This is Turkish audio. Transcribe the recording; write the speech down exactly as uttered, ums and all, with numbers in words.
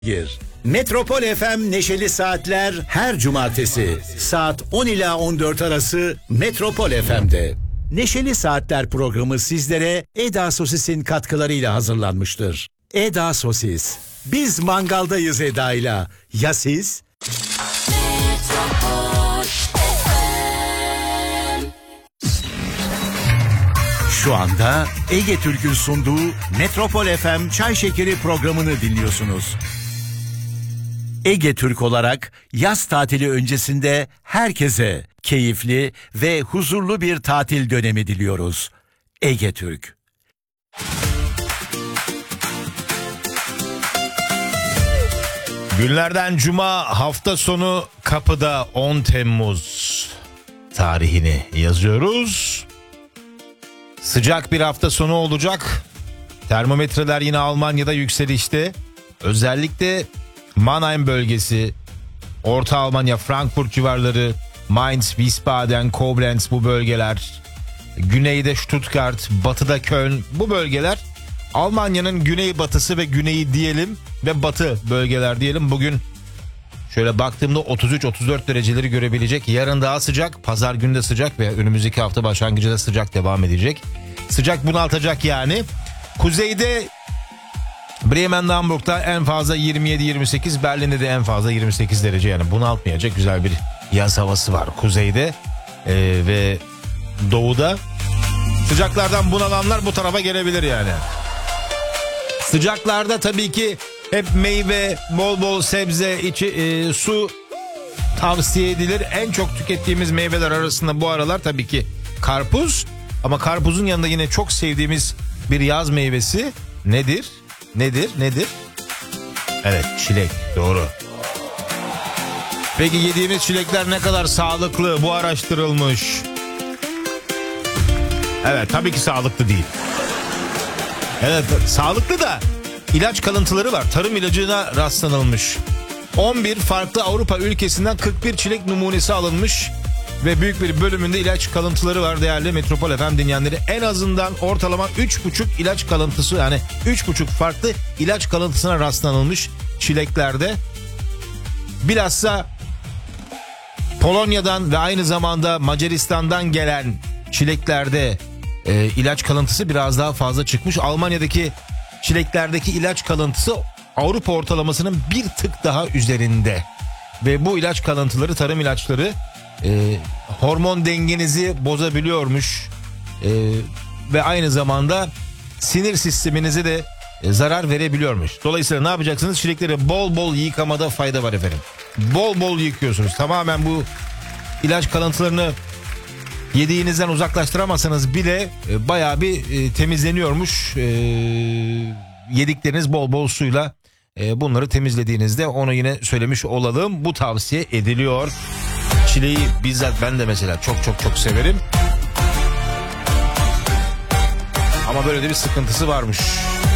Gir. Metropol F M Neşeli Saatler her cumartesi saat on ila on dört arası Metropol F M'de. Neşeli Saatler programı sizlere Eda Sosis'in katkılarıyla hazırlanmıştır. Eda Sosis. Biz mangaldayız Eda'yla. Ya siz? Şu anda Ege Türk'ün sunduğu Metropol F M Çay Şekeri programını dinliyorsunuz. Ege Türk olarak yaz tatili öncesinde herkese keyifli ve huzurlu bir tatil dönemi diliyoruz. Ege Türk. Günlerden cuma, hafta sonu kapıda, on Temmuz tarihini yazıyoruz. Sıcak bir hafta sonu olacak. Termometreler yine Almanya'da yükselişte. Özellikle Mannheim bölgesi, Orta Almanya, Frankfurt civarları, Mainz, Wiesbaden, Koblenz bu bölgeler, güneyde Stuttgart, batıda Köln, bu bölgeler Almanya'nın güneybatısı ve güneyi diyelim ve batı bölgeler diyelim. Bugün şöyle baktığımda otuz üç otuz dört dereceleri görebilecek. Yarın daha sıcak, pazar günü de sıcak ve önümüzdeki hafta başlangıcı da sıcak devam edecek. Sıcak bunaltacak yani. Kuzeyde Bremen'de, Hamburg'da en fazla yirmi yedi yirmi sekiz, Berlin'de de en fazla yirmi sekiz derece, yani bunaltmayacak güzel bir yaz havası var kuzeyde ee, ve doğuda. Sıcaklardan bunalanlar bu tarafa gelebilir yani. Sıcaklarda tabii ki hep meyve, bol bol sebze, içi, e, su tavsiye edilir. En çok tükettiğimiz meyveler arasında bu aralar tabii ki karpuz. Ama karpuzun yanında yine çok sevdiğimiz bir yaz meyvesi nedir? Nedir? Nedir? Evet, çilek. Doğru. Peki yediğimiz çilekler ne kadar sağlıklı? Bu araştırılmış. Evet, tabii ki sağlıklı değil. Evet, sağlıklı da ilaç kalıntıları var. Tarım ilacına rastlanılmış. on bir farklı Avrupa ülkesinden kırk bir çilek numunesi alınmış ve büyük bir bölümünde ilaç kalıntıları var değerli Metropol F M dinleyenleri. En azından ortalama üç buçuk ilaç kalıntısı, yani üç buçuk farklı ilaç kalıntısına rastlanılmış çileklerde. Bilhassa Polonya'dan ve aynı zamanda Macaristan'dan gelen çileklerde e, ilaç kalıntısı biraz daha fazla çıkmış. Almanya'daki çileklerdeki ilaç kalıntısı Avrupa ortalamasının bir tık daha üzerinde. Ve bu ilaç kalıntıları, tarım ilaçları e, hormon dengenizi bozabiliyormuş. E, ve aynı zamanda sinir sisteminize de e, zarar verebiliyormuş. Dolayısıyla ne yapacaksınız? Çilekleri bol bol yıkamada fayda var efendim. Bol bol yıkıyorsunuz. Tamamen bu ilaç kalıntılarını yediğinizden uzaklaştıramazsanız bile e, bayağı bir e, temizleniyormuş. E, yedikleriniz bol bol suyla e, bunları temizlediğinizde, onu yine söylemiş olalım. Bu tavsiye ediliyor. Çileği bizzat ben de mesela çok çok çok severim. Ama böyle de bir sıkıntısı varmış.